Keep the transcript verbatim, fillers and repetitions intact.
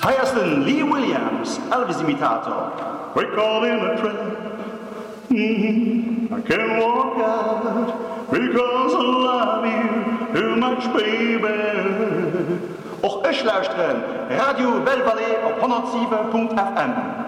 Heiersten Lee Williams, Elvis-Imitator. We're caught in a trap. Mm-hmm. I can't walk out because I love you too much, baby. Och ech lauschtren, Radio Bellevallée op honderd sieben Punkt F M.